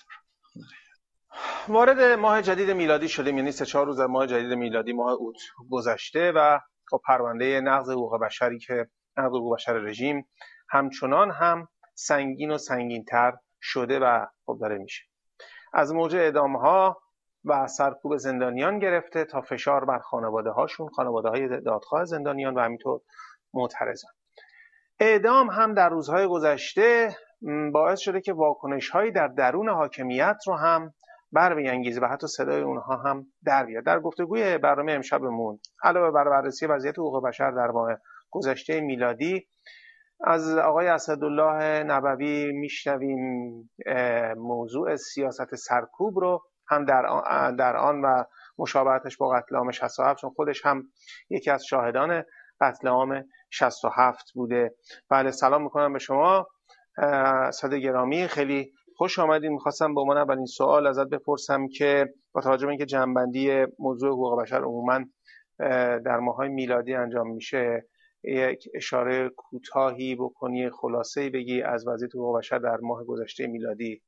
S1: وارد ماه جدید میلادی شدیم، یعنی سه چهار روز از ماه جدید میلادی ماه اوت گذشته و با پرونده نقض حقوق بشری که نقض حقوق بشر رژیم همچنان هم سنگین و سنگین‌تر شده و خب داره میشه. از موج اعدام‌ها و سرکوب زندانیان گرفته تا فشار بر خانواده هاشون، خانواده های دادخواه زندانیان و همینطور معترضان. اعدام هم در روزهای گذشته باعث شده که واکنش‌هایی در درون حاکمیت رو هم بر بیانگیزه و حتی صدای اونها هم در بیاد. در گفتگوی برنامه امشبمون علاوه بر بررسی وضعیت حقوق بشر در ماه گذشته میلادی، از آقای اسدالله نبوی میشنویم موضوع سیاست سرکوب رو هم در آن, در آن و مشابهتش با قتل عام شصت و هفت، چون خودش هم یکی از شاهدان قتل عام شصت و هفت بوده. بله، سلام میکنم به شما اسد گرامی، خیلی خوش آمدید. میخواستم به عنوان اولین سوال ازت بپرسم که با توجه به اینکه جنبندی موضوع حقوق بشر عموما در ماهای میلادی انجام میشه، یک اشاره کوتاهی بکنی، خلاصه‌ای بگی از وضعیت حقوق بشر در ماه گذشته میلادی.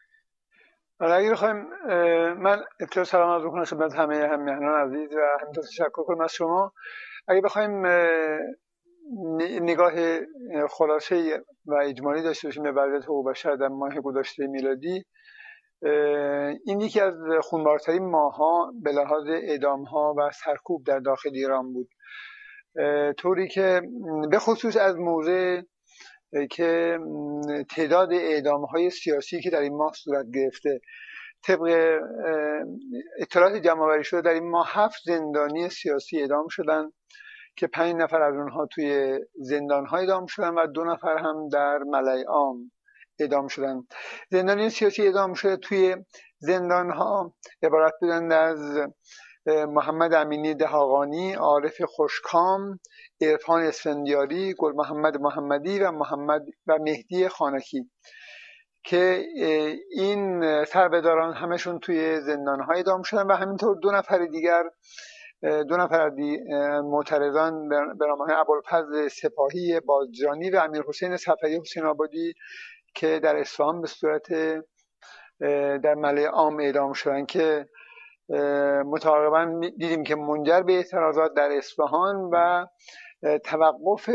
S3: اگه بخوایم من ابتدا سلام عرض می‌کنم خدمت همه همیهنان عزیز و همینطور تشکر کنم از شما. اگه بخوایم نگاه خلاصه و اجمالی داشته باشیم به وضعیت حقوق بشر در ماه گذشته میلادی، این یکی از خونبارترین ماه‌ها به لحاظ اعدام‌ها و سرکوب در داخل ایران بود، طوری که به خصوص از موضع که تعداد اعدام‌های سیاسی که در این ماه صورت گرفته، طبق اطلاعات جمع‌آوری شده در این ماه هفت زندانی سیاسی اعدام شدن که پنج نفر از اونها توی زندان‌ها اعدام شدن و دو نفر هم در ملأ عام اعدام شدن. زندانی سیاسی اعدام شده توی زندان‌ها عبارت بودند از محمد امینی دهاقانی، عارف خوشکام، عرفان اسفندیاری، گل محمد محمدی و محمد و مهدی خانکی که این سربداران همشون توی زندان‌های اعدام شدن و همینطور دو نفر دیگر دو نفر معترضان به نام ابوالفضل سپاهی بازجانی و امیرحسین صفوی حسین آبادی که در اصفهان به صورت در ملأ عام اعدام شدن که متعاقباً دیدیم که منجر به اعتراضات در اصفهان و توقف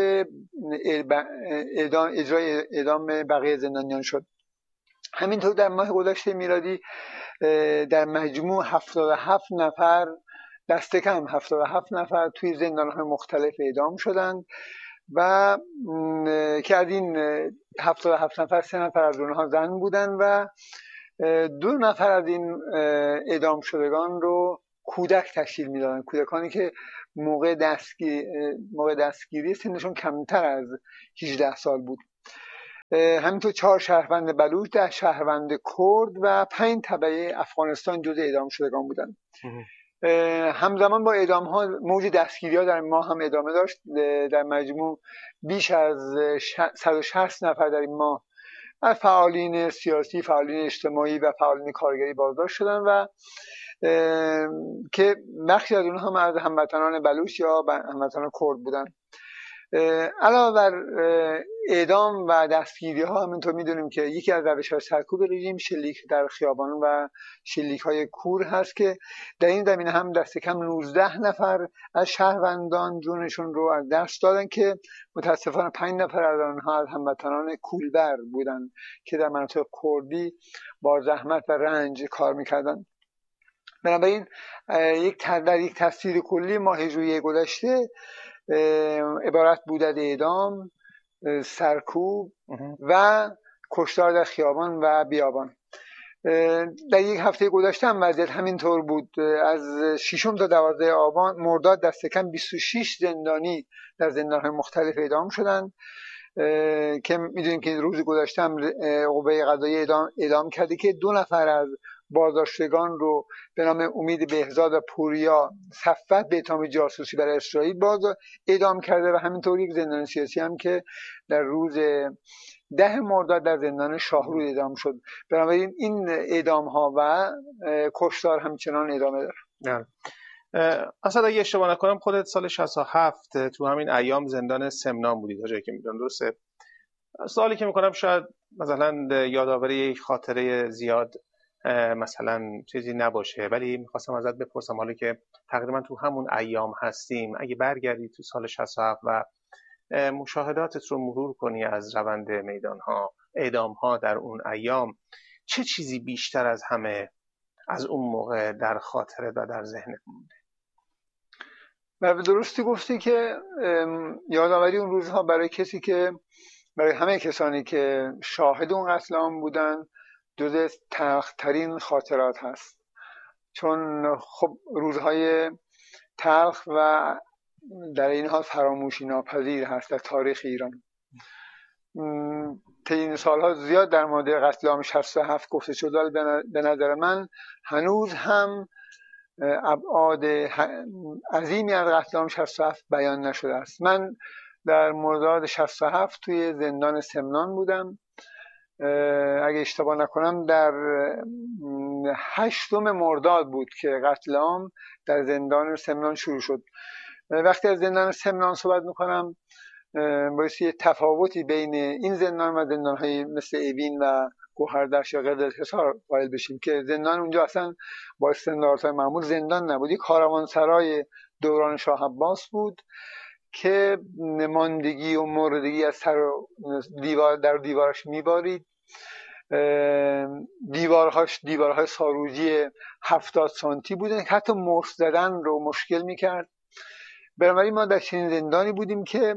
S3: اعدام اجرای اعدام بقیه زندانیان شد. همینطور در ماه گذشته میلادی در مجموع هفتاد و هفت نفر دست کم هفتاد و هفت نفر توی زندان‌های مختلف اعدام شدند و که از این هفتاد و هفت نفر سه نفر از اونها زن بودند و دو نفر از این اعدام شدگان رو کودک تشکیل میدادن، کودکانی که موقع دستگیری موقع دستگیری سنشون کمتر از هجده سال بود. همینطور چهار شهروند بلوچ، ده شهروند کرد و پنج تبعه افغانستان جزو اعدام شدگان بودند. همزمان با اعدام ها موج دستگیری ها در ماه هم ادامه داشت. در مجموع بیش از صد و شصت نفر در این ماه از فعالین سیاسی، فعالین اجتماعی و فعالین کارگری بازداشت شدن و که بخشی از اونها هم از هموطنان بلوچ یا هموطنان کرد بودن. علاوه بر اعدام و دستگیری ها همینطور میدونیم که یکی از روش‌های سرکوب رژیم شلیک در خیابان و شلیک های کور هست که در این زمینه هم دست کم نوزده نفر از شهروندان جونشون رو از دست دادن که متاسفانه پنج نفر از آنها از هموطنان کولبر بودن که در مناطق کردی با زحمت و رنج کار میکردن. بنابراین یک در یک تصویر کلی ماه ژوئیه گذشته عبارت بود از اعدام، سرکوب و کشتار در خیابان و بیابان. در یک هفته گذشته هم وضعیت همینطور بود. از ششم تا دوازده آبان مرداد دست کم بیست و شش زندانی در زندان‌های مختلف اعدام شدند که میدونیم که روز گذشته هم قوه قضاییه اعدام, اعدام کرده که دو نفر از بازداشتگان رو به نام امید بهزاد و پوریا صفت به اتهام جاسوسی برای اسرائیل باز اعدام کرده و همینطور یک زندانی سیاسی هم که در روز ده مرداد در زندان شاهرود اعدام شد. بنابراین این اعدام ها و کشتار همچنان ادامه داره.
S1: اصلا اگه اشتباه نکنم خودت سال شصت و هفت تو همین ایام زندان سمنان بودی تا جایی که میدونم، درسته؟ سوالی که میکنم شاید مثلا یادآوری یک خاطره زیاد مثلا چیزی نباشه، ولی میخواستم ازت بپرسم حالا که تقریبا تو همون ایام هستیم، اگه برگردی تو سال شصت و هفت و مشاهداتت رو مرور کنی از روند میدانها، اعدامها در اون ایام، چه چیزی بیشتر از همه از اون موقع در خاطرت و در ذهنت مونده؟
S3: و به درستی گفتی که یادآوری اون روزها برای کسی که برای همه کسانی که شاهد اون قتل عام بودن جز تلخ‌ترین خاطرات هست، چون خب روزهای تلخ و در این حال فراموشی ناپذیر هست در تاریخ ایران. طی این سالها زیاد در مورد قتل عام شصت و هفت گفته شد، ولی به نظر من هنوز هم ابعاد عظیمی از قتل عام شصت و هفت بیان نشده است. من در مرداد شصت و هفت توی زندان سمنان بودم. اگه اشتباه نکنم در هشتم مرداد بود که قتل عام در زندان سمنان شروع شد. وقتی از زندان سمنان صحبت میکنم باعث یه تفاوتی بین این زندان و زندان‌های مثل اوین و گوهردشت یا قزلحصار قائل بشیم که زندان اونجا اصلا با استانداردهای معمول زندان نبود، یک کاروانسرای دوران شاه عباس بود که ماندگی و مردگی از سر دیوار در دیوارش میبارید. دیوارهاش دیوارهای ساروجی هفتاد سانتی بودن که حتی مرس زدن رو مشکل میکرد. بنابراین ما در چنین زندانی بودیم که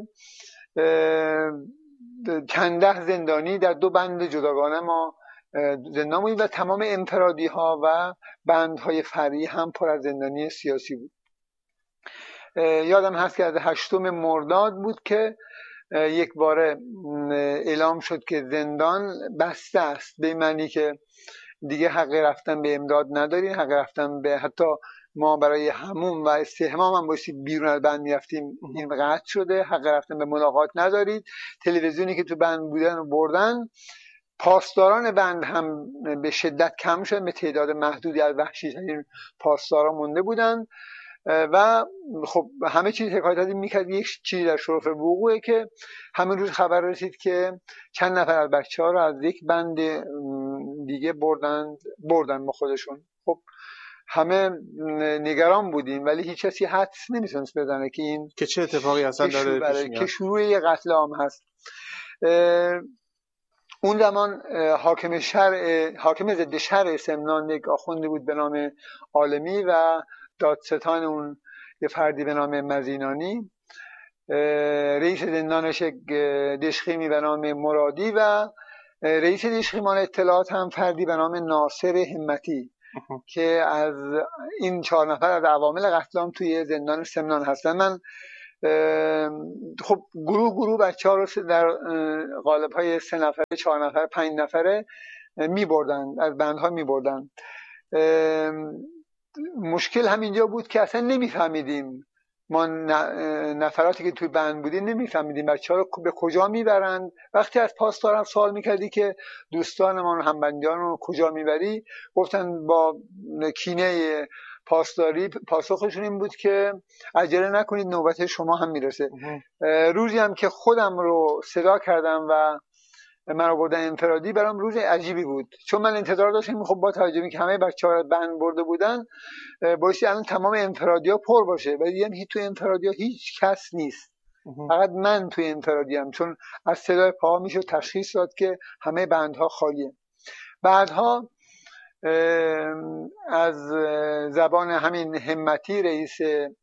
S3: چند ده زندانی در دو بند جداگانه ما زندان بودیم و تمام انفرادی ها و بندهای فرعی هم پر از زندانی سیاسی بود. یادم هست که از هشتم مرداد بود که یک باره اعلام شد که زندان بسته است، به معنی که دیگه حق رفتن به امداد ندارین، حق رفتن به حتی ما برای حموم و استحمام هم باشید بیرون از بند میرفتیم این قطع شده، حق رفتن به ملاقات ندارید. تلویزیونی که تو بند بودن رو بردن. پاسداران بند هم به شدت کم شد، به تعداد محدودی از وحشی ترین پاسداران مونده بودن و خب همه چیز حکایت میکرد یک چیزی در شرف وقوعه که همین روز خبر رسید که چند نفر از بچه ها رو از یک بند دیگه بردن بردن با خودشون. خب همه نگران بودیم ولی هیچ کسی حدس نمیتونست بزنه که این
S1: که چه اتفاقی اصلا داره پیش میاد،
S3: که شروع یه قتل عام هست. اون زمان حاکم شرع حاکم ضد شرع سمنان یک آخوندی بود به نام عالمی و دادستان اون یه فردی به نام مزینانی، رئیس زندانش یک دشخیمی به نام مرادی و رئیس دشخیمان اطلاعات هم فردی به نام ناصر همتی که از این چهار نفر از عوامل قتل عام توی زندان سمنان هستن. من خب گروه گروه بچه ها رو در قالب های سه نفره، چهار نفره، پنج نفره می بردن، از بندها می بردن. مشکل همینجا بود که اصلا نمیفهمیدیم، ما نفراتی که توی بند بودیم نمیفهمیدیم بچه ها رو به کجا میبرند. وقتی از پاسدار هم سوال میکردی که دوستان ما همبندیان رو کجا میبری، گفتن با کینه پاسداری پاسخشون این بود که عجله نکنید نوبت شما هم میرسه. روزی هم که خودم رو صدا کردم و من رو بردن انفرادی، برام روز عجیبی بود، چون من انتظار داشتم خب با توجه به که همه بچه‌ها بند برده بودن بایستی الان تمام انفرادی‌ها پر باشه، ولی دیدم هیچ تو انفرادی‌ها هیچ کس نیست، فقط من توی انفرادیم، چون از صدای پاها میشه تشخیص داد که همه بندها خالیه. بعدها از زبان همین همتی رئیس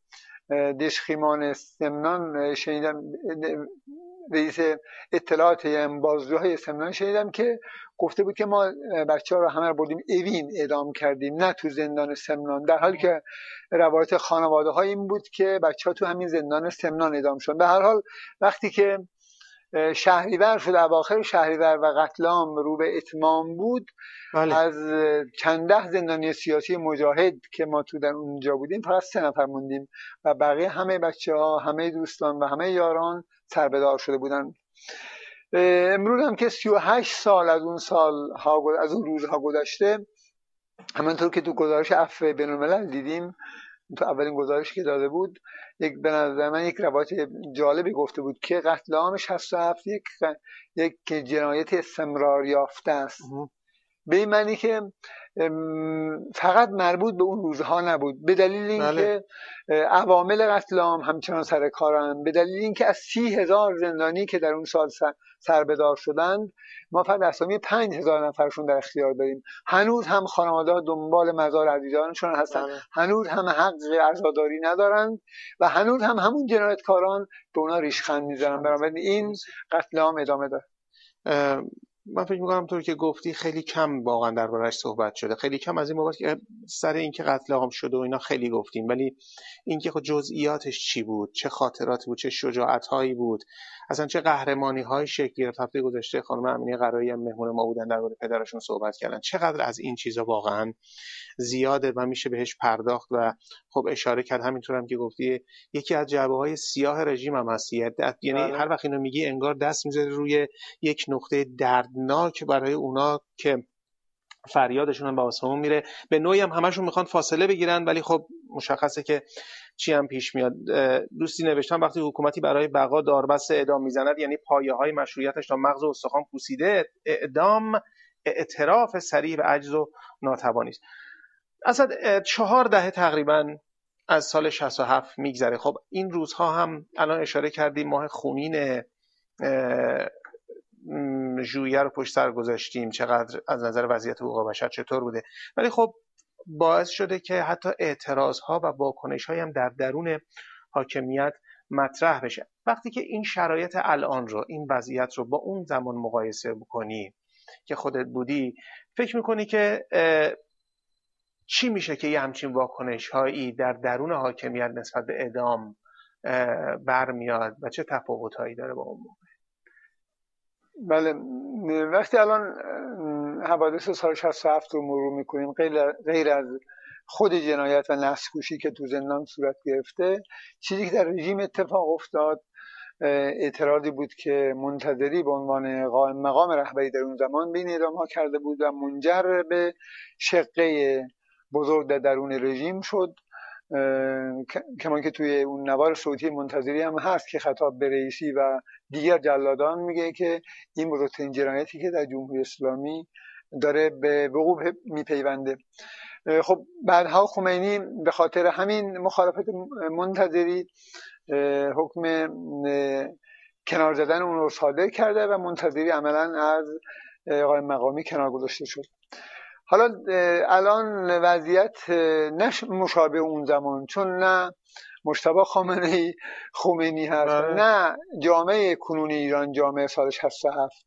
S3: دشخیمان سمنان شنیدم، رئیس اطلاعات بازجوهای سمنان شنیدم که گفته بود که ما بچه ها رو همه رو بردیم اوین اعدام کردیم، نه تو زندان سمنان، در حالی که روایت خانواده ها این بود که بچه ها تو همین زندان سمنان اعدام شدن. به هر حال وقتی که شهریور شد، اواخر شهریور و قتل عام رو به اتمام بود، بله. از چند ده زندانی سیاسی مجاهد که ما تو در اونجا بودیم فقط سه نفر موندیم و بقیه همه بچه ها، همه دوستان و همه یاران سربدار شده بودن. امروز هم که سی و هشت سال از اون سال ها از اون روزها گذشته، همانطور که تو گزارش عفو بین‌الملل دیدیم، تو اولین گزارشی که داده بود، یک به نظر من یک روایت جالبی گفته بود که قتل عام شصت و هفت یک یک جنایت استمرار یافته است، به این معنی که فقط مربوط به اون روزها نبود، به دلیل اینکه عوامل قتل عام همچنان سر کارن، به دلیل اینکه از سی هزار زندانی که در اون سال سربدار شدند ما فقط اسامی پنج هزار نفرشون در اختیار داریم. هنوز هم خانواده ها دنبال مزار عزیزانشون هستن، حالا. هنوز هم حق عزاداری ندارند و هنوز هم همون جنایتکاران به اونا ریشخند میزنن. بنابراین این قتل عام ادامه داره.
S1: من فکر می‌کنم طور که گفتی خیلی کم واقعا درباره‌اش صحبت شده، خیلی کم از این بابت که سر اینکه قتل عام شده و اینا خیلی گفتیم، ولی اینکه خود جزئیاتش چی بود، چه خاطراتی بود، چه شجاعت‌هایی بود، اصلا چه قهرمانی‌هایی شکل گرفت. هفته گذشته خانم امینه قرایی هم مهمون ما بودن، درباره پدرشون صحبت کردن. چقدر از این چیزا واقعا زیاده و میشه بهش پرداخت و خب اشاره کرد. همینطور هم که گفتی یکی از جعبه‌های سیاه رژیم هم هست، یعنی هر وقت اینو میگی انگار دست میذاری روی یک نقطه دردناک برای اونا که فریادشون هم به آسمون میره. به نوعی هم همشون میخوان فاصله بگیرن، ولی خب مشخصه که چی هم پیش میاد. دوستی نوشتن وقتی حکومتی برای بقا داربست اعدام میزند، یعنی پایه‌های مشروعیتش تا مغز و استخوان پوسیده، اعدام اعتراف صریح به عجز و ناتوانی است. اصلا چهار دهه تقریبا از سال شصت و هفت میگذره. خب این روزها هم الان اشاره کردیم ماه خونین ژوئیه رو پشت سر گذاشتیم، چقدر از نظر وضعیت حقوق بشر چطور بوده، ولی خب باعث شده که حتی اعتراضها و واکنش‌هایی هم در درون حاکمیت مطرح بشه. وقتی که این شرایط الان رو، این وضعیت رو با اون زمان مقایسه بکنی که خودت بودی، فکر میکنی که چی میشه که یه همچین واکنش‌هایی در درون حاکمیت نسبت به اعدام برمیاد و چه تفاوت‌هایی داره با اون موقع؟
S3: بله، وقتی الان حوادث سال شصت و هفت رو مرور میکنیم، غیر از خود جنایت و نسل‌کشی که تو زندان صورت گرفته، چیزی که در رژیم اتفاق افتاد اعتراضی بود که منتظری به عنوان قائم مقام رهبری در اون زمان بین اعدام‌ها کرده بود و منجر به شقه بزرگ در درون رژیم شد. کمان که توی اون نوار صوتی منتظری هم هست که خطاب به رئیسی و دیگر جلادان میگه که این بزرگترین جنایتی که در جمهوری اسلامی داره به وقوع میپیونده. خب بعدها خمینی به خاطر همین مخالفت منتظری حکم کنار زدن اون رو صادر کرده و منتظری عملا از قائم مقامی کنار گذاشته شد. حالا الان وضعیت نه مشابه اون زمان، چون نه مجتبی خامنه‌ای خمینی هست، نه جامعه کنونی ایران جامعه سال شصت و هفت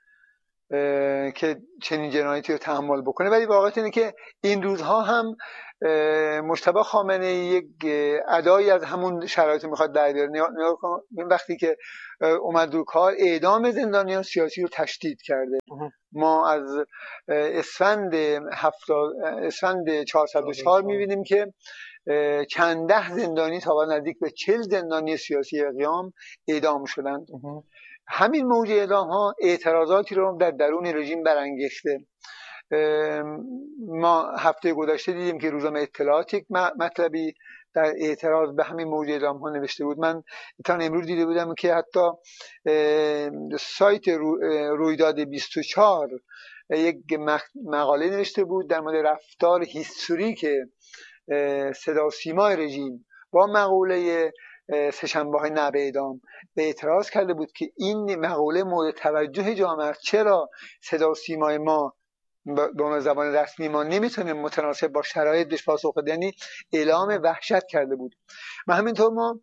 S3: که چنین جنایتی رو تحمل بکنه. ولی واقعیت اینه که این روزها هم مجتبی خامنه‌ای یک ادایی از همون شرایط میخواد در بیاره. وقتی که اومد رو کار اعدام زندانیان سیاسی رو تشدید کرده. ما از اسفند هفتاد اسفند چهارصد و چهار میبینیم که چند ده زندانی تا نزدیک به چهل زندانی سیاسی قیام اعدام شدند. همین موج اعدام ها اعتراضاتی رو در درون رژیم برانگیخته. ما هفته گذشته دیدیم که روزنامه اطلاعات یک مطلبی در اعتراض به همین موج اعدام ها نوشته بود. من تا امروز دیده بودم که حتی سایت رویداد بیست و چهار یک مقاله نوشته بود در مورد رفتار هیستوریک صدا و سیمای رژیم با مقوله سه‌شنبه های نه به اعدام به اعتراض کرده بود که این مقوله مورد توجه جامعه است. چرا صدا و سیمای ما به عنوان زبان رسمی ما نمیتونه متناسب با شرایط بهش پاسخ بده، یعنی اعلام وحشت کرده بود. و همینطور ما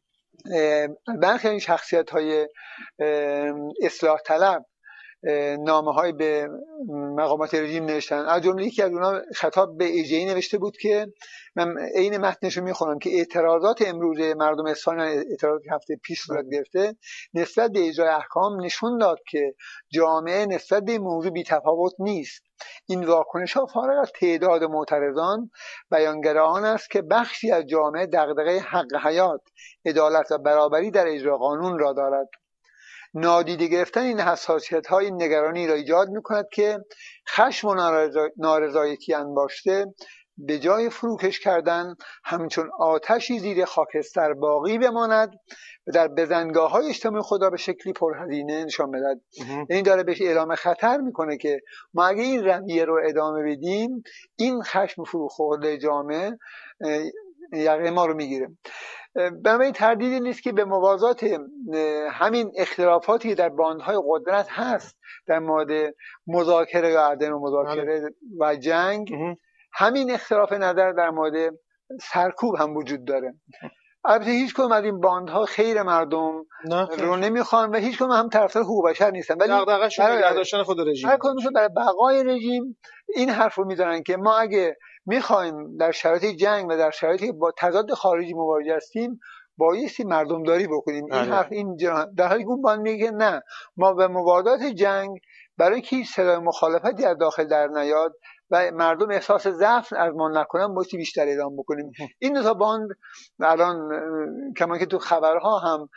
S3: برخی این شخصیت های اصلاح طلب نامه های به مقامات رژیم نوشتن. از جمله یکی از اونها خطاب به ایجی نوشته بود که من عین متنشو میخونم که اعتراضات امروز مردم اصفهان، اعتراضات که هفته پیش صورت گرفته نسبت به اجرای احکام نشون داد که جامعه نسبت به موضوع بی‌تفاوت نیست. این واکنش ها فارغ از تعداد معترضان بیانگران است که بخشی از جامعه دغدغه حق حیات، عدالت و برابری در اجرای قانون را دارد. نادیده گرفتن این حساسیت ها این نگرانی را ایجاد می کند که خشم و نارضایتی انباشته به جای فروکش کردن همچون آتشی زیر خاکستر باقی بماند و در بزنگاه های اجتماعی خود را به شکلی پرهزینه نشان بدهد. این داره بهش اعلام خطر میکنه که ما اگه این رویه رو ادامه بدیم این خشم فروخورده جامعه یقه ما رو میگیره. بنابراین تردیدی نیست که به موازات همین اختلافاتی در باندهای قدرت هست در مورد مذاکره یا عدم مذاکره و جنگ، همین اختلاف نظر در مورد سرکوب هم وجود داره. البته هیچ کدوم از این باندها خیر مردم رو نمیخوان و هیچ کدوم هم طرفدار حقوق بشر نیستن، ولی
S1: دغدغه‌شون نگه داشتن خود رژیم،
S3: هر کدومشون برای بقای رژیم این حرف رو میزنن که ما اگه میخوایم در شرایط جنگ و در شرایطی با تضاد خارجی مواجه هستیم بایستی مردم داری بکنیم. این حرف این در حالی که اون باند میگه نه، ما به مبادات جنگ برای که هیچ صدای مخالفتی از داخل در نیاد و مردم احساس ضعف از ما نکنن بایستی بیشتر اعلام بکنیم. این دو تا باند الان کما که تو خبرها هم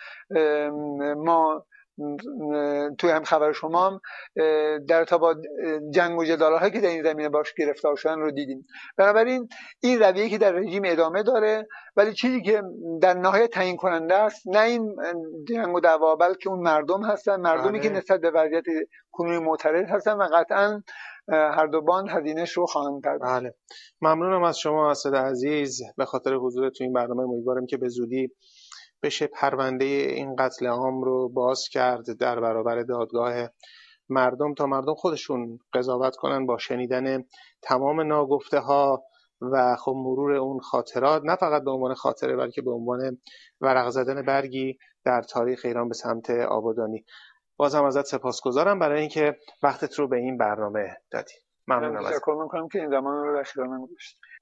S3: ما توی هم خبر شما هم در ارتباط جنگ و جدال‌هایی که در این زمینه باش گرفتار شدن رو دیدیم. بنابراین این رویه‌ای که در رژیم ادامه داره، ولی چیزی که در نهایت تعیین کننده است نه این جنگ و دعوا بلکه اون مردم هستن، مردمی بله. که نسبت به وضعیت کنونی معترض هستن و قطعاً هر دو باند هزینه‌اش رو خواهند کرد.
S1: بله. ممنونم از شما اسد عزیز به خاطر حضور تو این برنامه. امیدوارم که به زودی بشه پرونده این قتل عام رو باز کرد در برابر دادگاه مردم تا مردم خودشون قضاوت کنن با شنیدن تمام ناگفته ها و خب مرور اون خاطرات، نه فقط به عنوان خاطره بلکه به عنوان ورق زدن برگی در تاریخ ایران به سمت آبادانی. بازم ازت سپاسگزارم برای اینکه وقتت رو به این برنامه دادی. ممنونم.
S3: تشکر می‌کنم که این زمان رو در اختیار من گذاشتید.